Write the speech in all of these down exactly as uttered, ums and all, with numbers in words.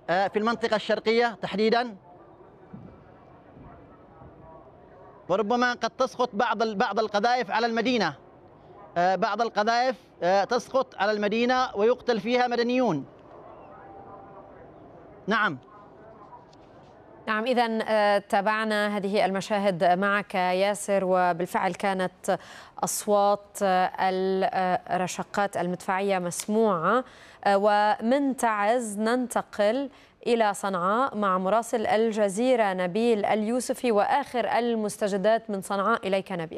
في المنطقة الشرقية تحديدا، وربما قد تسقط بعض بعض القذائف على المدينة، بعض القذائف تسقط على المدينة ويقتل فيها مدنيون. نعم نعم، إذا تابعنا هذه المشاهد معك ياسر، وبالفعل كانت أصوات الرشقات المدفعية مسموعة. ومن تعز ننتقل إلى صنعاء مع مراسل الجزيرة نبيل اليوسفي وآخر المستجدات من صنعاء. إليك نبيل.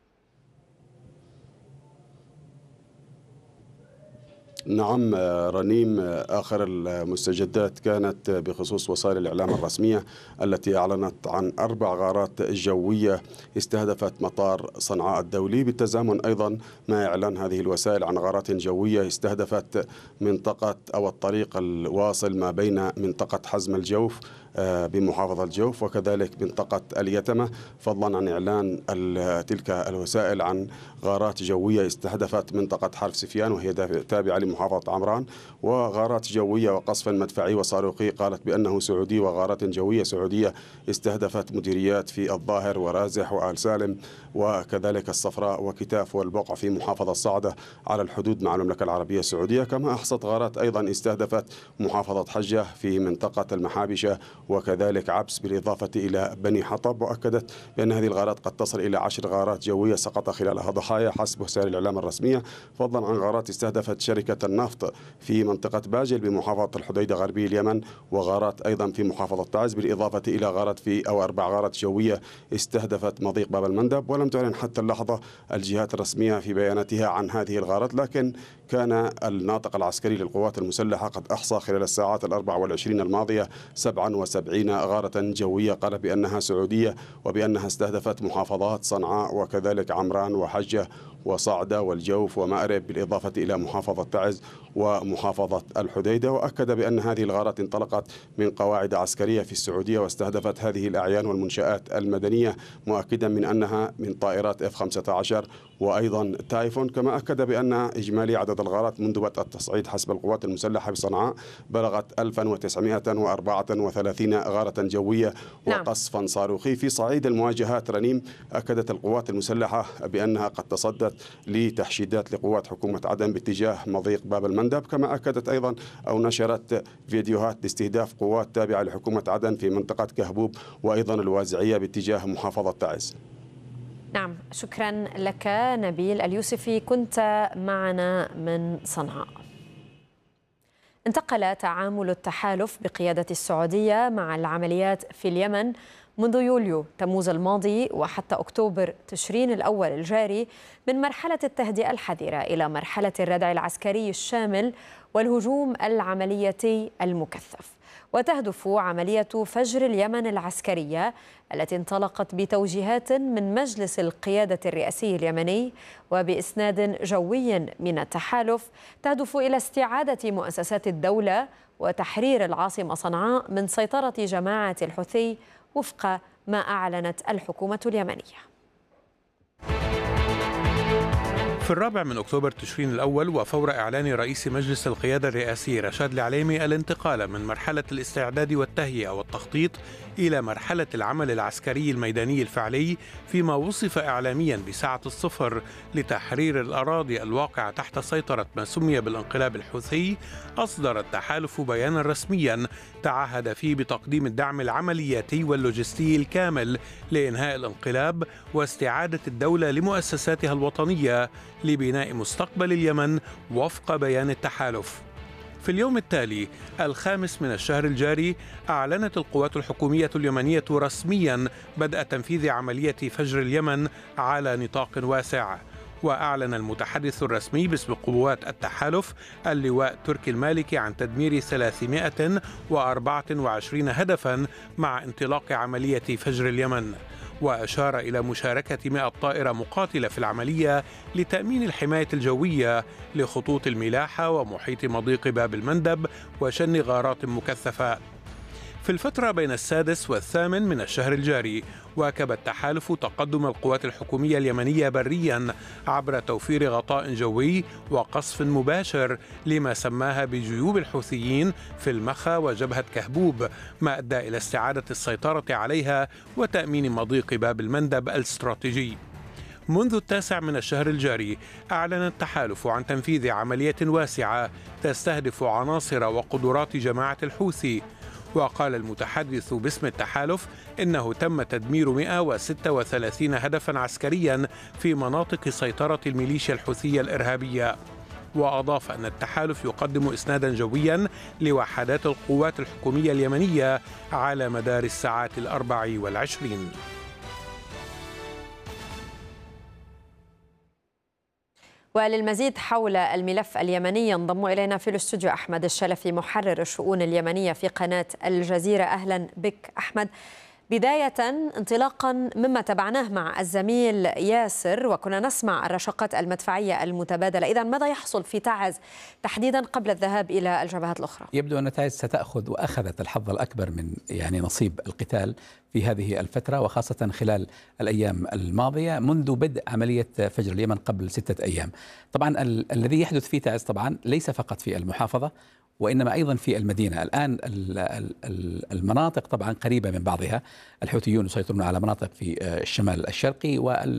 نعم رنيم، آخر المستجدات كانت بخصوص وسائل الإعلام الرسمية التي أعلنت عن أربع غارات جوية استهدفت مطار صنعاء الدولي، بالتزامن أيضا مع إعلان هذه الوسائل عن غارات جوية استهدفت منطقة أو الطريق الواصل ما بين منطقة حزم الجوف بمحافظة الجوف وكذلك منطقة اليتمة، فضلا عن إعلان تلك الوسائل عن غارات جوية استهدفت منطقة حرف سفيان وهي تابعة لمحافظة عمران، وغارات جوية وقصف مدفعي وصاروخي قالت بأنه سعودي، وغارات جوية سعودية استهدفت مديريات في الظاهر ورازح وآل سالم وكذلك الصفراء وكتاف والبقع في محافظة صعدة على الحدود مع المملكة العربية السعودية. كما أحصت غارات أيضا استهدفت محافظة حجة في منطقة المحابشة وكذلك عبس بالإضافة إلى بني حطب، وأكدت بأن هذه الغارات قد تصل إلى عشر غارات جوية سقط خلالها ضحايا حسب وسائل الإعلام الرسمية، فضلا عن غارات استهدفت شركة النفط في منطقة باجل بمحافظة الحديدة غربي اليمن، وغارات أيضا في محافظة تعز، بالإضافة إلى غارات في أو أربع غارات جوية استهدفت مضيق باب المندب. ولم تعلن حتى اللحظة الجهات الرسمية في بياناتها عن هذه الغارات، لكن كان الناطق العسكري للقوات المسلحة قد أحصى خلال الساعات الأربع والعشرين الماضية سبعا وسبعين غارة جوية قال بأنها سعودية وبأنها استهدفت محافظات صنعاء وكذلك عمران وحجة وصعدة والجوف ومأرب، بالإضافة إلى محافظة تعز ومحافظة الحديدة. وأكد بأن هذه الغارات انطلقت من قواعد عسكرية في السعودية واستهدفت هذه الأعيان والمنشآت المدنية، مؤكدا من أنها من طائرات إف خمسة عشر وأيضا تايفون. كما أكد بأن إجمالي عدد الغارات منذ بدء التصعيد حسب القوات المسلحة بصنعاء بلغت ألف وتسعمائة وأربعة وثلاثين غارة جوية وقصفا صاروخي. في صعيد المواجهات رنيم، أكدت القوات المسلحة بأنها قد تصدت لتحشيدات لقوات حكومة عدن باتجاه مضيق باب المندب. كما أكدت أيضا أو نشرت فيديوهات لاستهداف قوات تابعة لحكومة عدن في منطقة كهبوب وأيضا الوازعية باتجاه محافظة تعز. نعم، شكرا لك نبيل اليوسفي، كنت معنا من صنعاء. انتقل تعامل التحالف بقيادة السعودية مع العمليات في اليمن منذ يوليو تموز الماضي وحتى أكتوبر تشرين الأول الجاري من مرحلة التهدئة الحذرة إلى مرحلة الردع العسكري الشامل والهجوم العملياتي المكثف. وتهدف عملية فجر اليمن العسكرية التي انطلقت بتوجيهات من مجلس القيادة الرئاسي اليمني وبإسناد جوي من التحالف، تهدف إلى استعادة مؤسسات الدولة وتحرير العاصمة صنعاء من سيطرة جماعة الحوثي وفق ما أعلنت الحكومة اليمنية. في الرابع من أكتوبر تشرين الأول وفور إعلان رئيس مجلس القيادة الرئاسي رشاد العليمي الانتقال من مرحلة الاستعداد والتهيئة والتخطيط إلى مرحلة العمل العسكري الميداني الفعلي فيما وصف إعلاميا بساعة الصفر لتحرير الأراضي الواقعة تحت سيطرة ما سمي بالانقلاب الحوثي، أصدر التحالف بيانا رسميا تعهد فيه بتقديم الدعم العملياتي واللوجستي الكامل لإنهاء الانقلاب واستعادة الدولة لمؤسساتها الوطنية لبناء مستقبل اليمن وفق بيان التحالف. في اليوم التالي الخامس من الشهر الجاري أعلنت القوات الحكومية اليمنية رسميا بدء تنفيذ عملية فجر اليمن على نطاق واسع. وأعلن المتحدث الرسمي باسم قوات التحالف اللواء تركي المالكي عن تدمير ثلاثمائة وأربعة وعشرين هدفا مع انطلاق عملية فجر اليمن، وأشار إلى مشاركة مئة طائرة مقاتلة في العملية لتأمين الحماية الجوية لخطوط الملاحة ومحيط مضيق باب المندب وشن غارات مكثفة. في الفترة بين السادس والثامن من الشهر الجاري، واكب التحالف تقدم القوات الحكومية اليمنية بريا عبر توفير غطاء جوي وقصف مباشر لما سماها بجيوب الحوثيين في المخا وجبهة كهبوب، ما أدى إلى استعادة السيطرة عليها وتأمين مضيق باب المندب الاستراتيجي. منذ التاسع من الشهر الجاري أعلن التحالف عن تنفيذ عملية واسعة تستهدف عناصر وقدرات جماعة الحوثي. وقال المتحدث باسم التحالف إنه تم تدمير مئة وستة وثلاثين هدفا عسكريا في مناطق سيطرة الميليشيا الحوثية الإرهابية. وأضاف أن التحالف يقدم إسنادا جويا لوحدات القوات الحكومية اليمنية على مدار الساعات الأربع والعشرين. وللمزيد حول الملف اليمني ينضم إلينا في الاستوديو أحمد الشلفي محرر الشؤون اليمنية في قناة الجزيرة. أهلا بك أحمد. بداية انطلاقا مما تبعناه مع الزميل ياسر وكنا نسمع الرشقات المدفعية المتبادلة، إذا ماذا يحصل في تعز تحديدا قبل الذهاب إلى الجبهات الأخرى؟ يبدو أن تعز ستأخذ وأخذت الحظ الأكبر من يعني نصيب القتال في هذه الفترة، وخاصة خلال الأيام الماضية منذ بدء عملية فجر اليمن قبل ستة أيام. طبعا ال الذي يحدث في تعز طبعا ليس فقط في المحافظة وإنما أيضا في المدينة. الآن المناطق طبعا قريبة من بعضها، الحوثيون يسيطرون على مناطق في الشمال الشرقي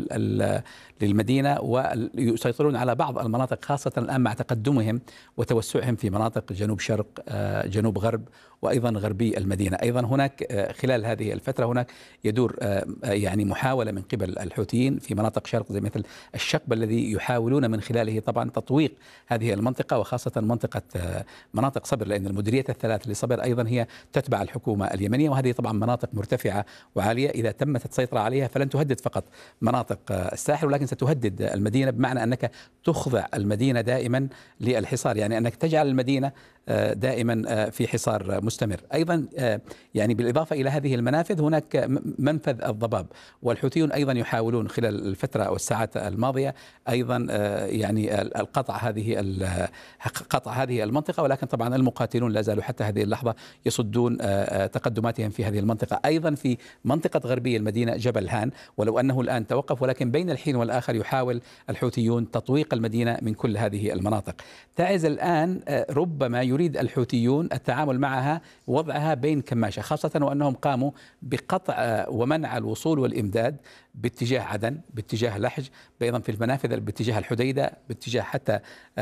للمدينة ويسيطرون على بعض المناطق، خاصة الآن مع تقدمهم وتوسعهم في مناطق جنوب شرق جنوب غرب وأيضا غربي المدينة. أيضا هناك خلال هذه الفترة هناك يدور يعني محاولة من قبل الحوثيين في مناطق شرق زي مثل الشقب الذي يحاولون من خلاله طبعا تطويق هذه المنطقة، وخاصة منطقة مناطق صبر، لأن المديريات الثلاث لصبر أيضا هي تتبع الحكومة اليمنية، وهذه طبعا مناطق مرتفعة وعالية. إذا تمت السيطرة عليها فلن تهدد فقط مناطق الساحل ولكن ستهدد المدينة، بمعنى أنك تخضع المدينة دائما للحصار، يعني أنك تجعل المدينة دائما في حصار مستمر. أيضا يعني بالإضافة إلى هذه المنافذ هناك منفذ الضباب، والحوثيون أيضا يحاولون خلال الفترة أو الساعات الماضية أيضا يعني القطع هذه قطع هذه المنطقة، ولكن طبعا المقاتلون لا زالوا حتى هذه اللحظة يصدون تقدماتهم في هذه المنطقة. أيضا في منطقة غربية المدينة جبل هان، ولو أنه الآن توقف، ولكن بين الحين والآخر يحاول الحوثيون تطويق المدينة من كل هذه المناطق. تعز الآن ربما يريد الحوثيون التعامل معها وضعها بين كماشة، خاصة وأنهم قاموا بقطع ومنع الوصول والإمداد باتجاه عدن، باتجاه لحج، أيضا في المنافذ باتجاه الحديدة، باتجاه حتى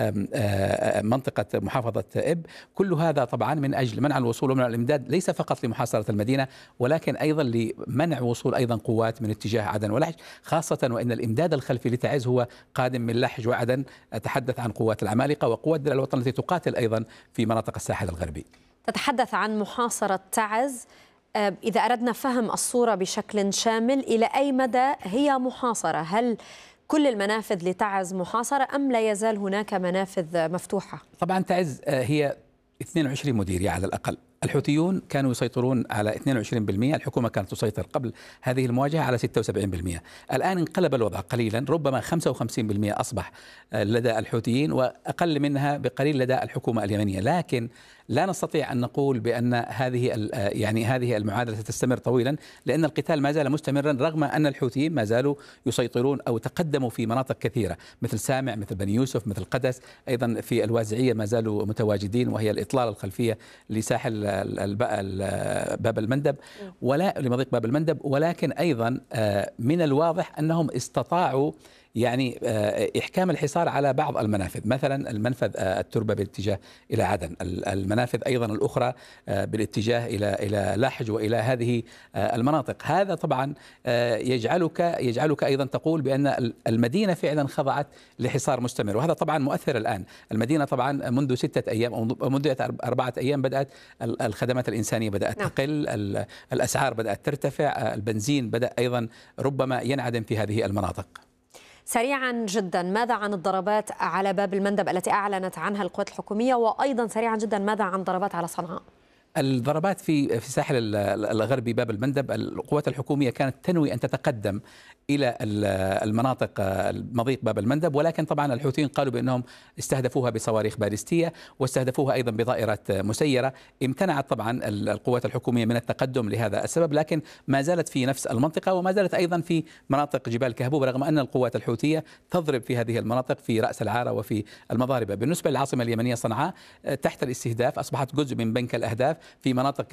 منطقة محافظة إب. كل هذا طبعا من أجل منع الوصول ومنع الإمداد، ليس فقط لمحاصرة المدينة ولكن أيضا لمنع وصول أيضا قوات من اتجاه عدن ولحج، خاصة وأن الإمداد الخلفي لتعز هو قادم من لحج وعدن. أتحدث عن قوات العمالقة وقوات درع الوطن التي تقاتل أيضا في مناطق الساحل الغربي. تتحدث عن محاصرة تعز، إذا أردنا فهم الصورة بشكل شامل إلى أي مدى هي محاصرة؟ هل كل المنافذ لتعز محاصرة أم لا يزال هناك منافذ مفتوحة؟ طبعا تعز هي اثنين وعشرين مديرية على الأقل، الحوثيون كانوا يسيطرون على اثنين وعشرين بالمئة، الحكومة كانت تسيطر قبل هذه المواجهة على ستة وسبعين بالمئة. الآن انقلب الوضع قليلا، ربما خمسة وخمسين بالمئة أصبح لدى الحوثيين وأقل منها بقليل لدى الحكومة اليمنية، لكن لا نستطيع أن نقول بأن هذه يعني هذه المعادلة ستستمر طويلا، لأن القتال ما زال مستمرا رغم أن الحوثيين ما زالوا يسيطرون أو تقدموا في مناطق كثيرة مثل سامع، مثل بني يوسف، مثل قدس، أيضا في الوازعية ما زالوا متواجدين وهي الإطلالة الخلفية لساحل باب المندب ولا لمضيق باب المندب. ولكن أيضا من الواضح أنهم استطاعوا يعني إحكام الحصار على بعض المنافذ، مثلا المنفذ التربة بالاتجاه إلى عدن، المنافذ أيضا الأخرى بالاتجاه إلى إلى لحج وإلى هذه المناطق. هذا طبعا يجعلك يجعلك أيضا تقول بأن المدينة فعلا خضعت لحصار مستمر، وهذا طبعا مؤثر الآن. المدينة طبعا منذ ستة أيام أو منذ أربعة أيام بدأت الخدمات الإنسانية بدأت تقل، الأسعار بدأت ترتفع، البنزين بدأ أيضا ربما ينعدم في هذه المناطق. سريعا جدا، ماذا عن الضربات على باب المندب التي أعلنت عنها القوات الحكومية؟ وأيضا سريعا جدا، ماذا عن ضربات على صنعاء؟ الضربات في في الساحل الغربي باب المندب، القوات الحكومية كانت تنوي أن تتقدم إلى المناطق مضيق باب المندب، ولكن طبعا الحوثيين قالوا بأنهم استهدفوها بصواريخ باليستية واستهدفوها أيضا بطائرة مسيرة. امتنعت طبعا القوات الحكومية من التقدم لهذا السبب، لكن ما زالت في نفس المنطقة وما زالت أيضا في مناطق جبال كهبوب، رغم أن القوات الحوثية تضرب في هذه المناطق في رأس العارة وفي المضاربة. بالنسبة للعاصمة اليمنية صنعاء تحت الاستهداف، أصبحت جزء من بنك الأهداف في مناطق